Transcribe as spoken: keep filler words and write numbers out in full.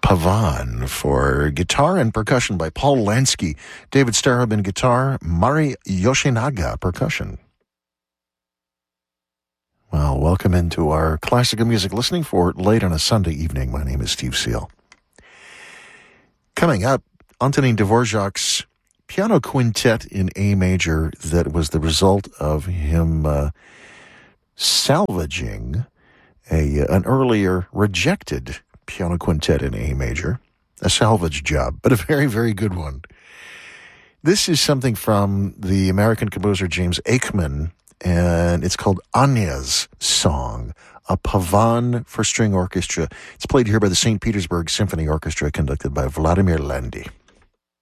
Pavan for guitar and percussion by Paul Lansky, David Starobin guitar, Mari Yoshinaga percussion. Well, welcome into our classical music listening for late on a Sunday evening. My name is Steve Seal. Coming up, Antonin Dvorak's piano quintet in A major that was the result of him uh, salvaging a an earlier rejected piano quintet in A major, a salvage job, but a very, very good one. This is something from the American composer James Aikman, and it's called Anya's Song, a Pavan for string orchestra. It's played here by the Saint Petersburg Symphony Orchestra, conducted by Vladimir Landy.